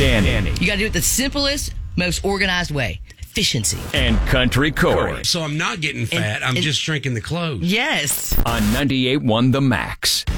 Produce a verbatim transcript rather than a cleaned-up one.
Danny. You got to do it the simplest, most organized way. Efficiency. And Country Corey. So I'm not getting fat. And- I'm and- just shrinking the clothes. Yes. On ninety-eight point one The Max.